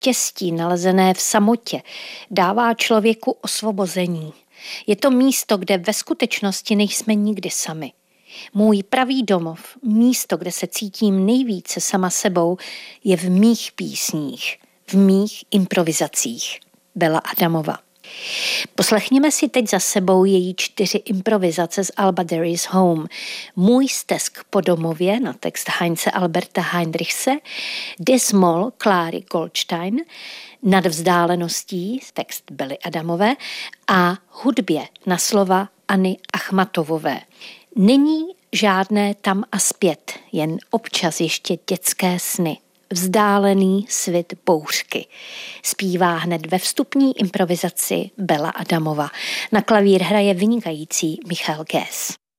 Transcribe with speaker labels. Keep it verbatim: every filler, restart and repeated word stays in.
Speaker 1: štěstí nalezené v samotě dává člověku osvobození. Je to místo, kde ve skutečnosti nejsme nikdy sami. Můj pravý domov, místo, kde se cítím nejvíce sama sebou, je v mých písních, v mých improvizacích. Bela Adamova. Poslechněme si teď za sebou její čtyři improvizace z alba There is Home. Můj stesk po domově na text Heinze Alberta Heinrichse, Dismol Kláry Goldstein, Nad vzdáleností text Bely Adamové a Hudbě na slova Anny Achmatovové. Není žádné tam a zpět, jen občas ještě dětské sny. Vzdálený svit bouřky. Zpívá hned ve vstupní improvizaci Bela Adamova. Na klavír hraje vynikající Michal Gess.